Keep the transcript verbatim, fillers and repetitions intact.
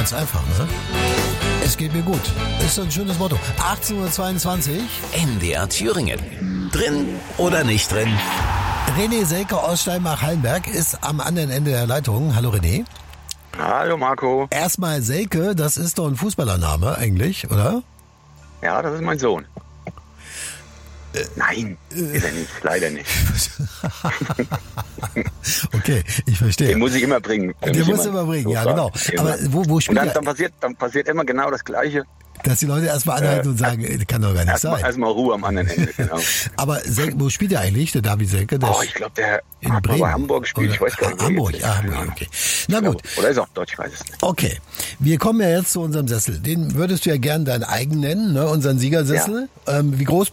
Ganz einfach, ne? Es geht mir gut. Ist so ein schönes Motto. achtzehn Uhr zweiundzwanzig. N D R Thüringen. Drin oder nicht drin? René Selke aus Steinbach-Hallenberg ist am anderen Ende der Leitung. Hallo René. Hallo Marco. Erstmal Selke, das ist doch ein Fußballername eigentlich, oder? Ja, das ist mein Sohn. Äh, Nein, ist er nicht, leider nicht. Okay, ich verstehe. Den muss ich immer bringen. Den musst du immer bringen, ja genau. Aber wo, wo Und spielt dann, er? dann, passiert, dann passiert immer genau das Gleiche. Dass die Leute erstmal anhalten Äh, und sagen, äh, kann doch gar nicht Erstmal sein. erstmal Ruhe am anderen Ende, genau. Aber Selke, wo spielt er eigentlich, der David Selke? Der Oh, ist ich glaube, der in hat mal Bremen. bei Hamburg gespielt, Oder- ich weiß gar nicht. Ah, Hamburg, jetzt. ja, Hamburg, okay. Na Ich gut, glaube, Oder ist auch Deutsch, ich weiß es nicht. okay. Wir kommen ja jetzt zu unserem Sessel. Den würdest du ja gern deinen eigen nennen, ne? Unseren Siegersessel. Ähm, wie groß